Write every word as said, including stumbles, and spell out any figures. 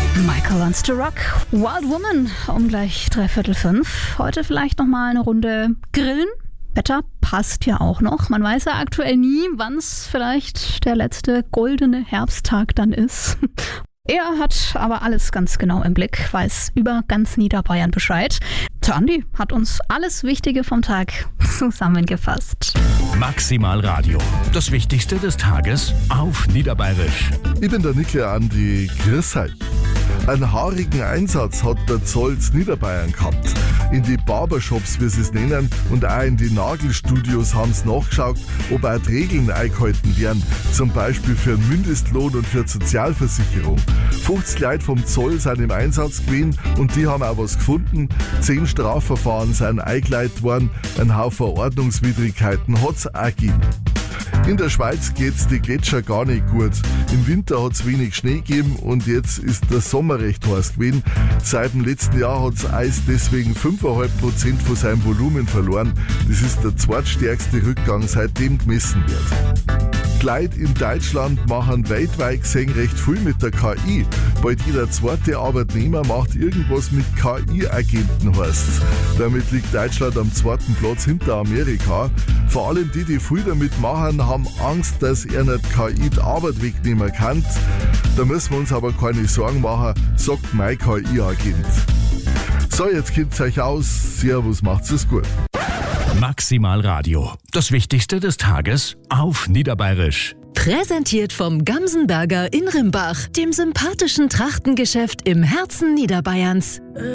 Michael wants to rock. Wild Woman um gleich dreiviertel fünf. Heute vielleicht nochmal eine Runde grillen. Wetter passt ja auch noch. Man weiß ja aktuell nie, wann es vielleicht der letzte goldene Herbsttag dann ist. Er hat aber alles ganz genau im Blick, weiß über ganz Niederbayern Bescheid. Der Andi hat uns alles Wichtige vom Tag zusammengefasst. Maximal Radio. Das Wichtigste des Tages auf Niederbayerisch. Ich bin der Nickel Andi. Grüß euch. Einen haarigen Einsatz hat der Zoll in Niederbayern gehabt. In die Barbershops, wie sie es nennen, und auch in die Nagelstudios haben sie nachgeschaut, ob auch die Regeln eingehalten werden, zum Beispiel für den Mindestlohn und für die Sozialversicherung. fünfzig Leute vom Zoll sind im Einsatz gewesen und die haben auch was gefunden. Zehn Strafverfahren sind eingeleitet worden, ein Haufen Ordnungswidrigkeiten hat es auch gegeben. In der Schweiz geht's die Gletscher gar nicht gut. Im Winter hat's wenig Schnee gegeben und jetzt ist der Sommer recht heiß gewesen. Seit dem letzten Jahr hat's Eis deswegen fünf Komma fünf Prozent von seinem Volumen verloren. Das ist der zweitstärkste Rückgang, seitdem gemessen wird. Die Leute in Deutschland machen weltweit gesehen recht viel mit der K I. Bald jeder zweite Arbeitnehmer macht irgendwas mit K I-Agenten, heißt's. Damit liegt Deutschland am zweiten Platz hinter Amerika. Vor allem die, die viel damit machen, haben Angst, dass er nicht K I die Arbeit wegnehmen kann. Da müssen wir uns aber keine Sorgen machen, sagt mein K I-Agent. So, jetzt kennt's euch aus. Servus, macht's es gut. Maximal Radio. Das Wichtigste des Tages auf Niederbayerisch. Präsentiert vom Gamsenberger in Rimbach, dem sympathischen Trachtengeschäft im Herzen Niederbayerns.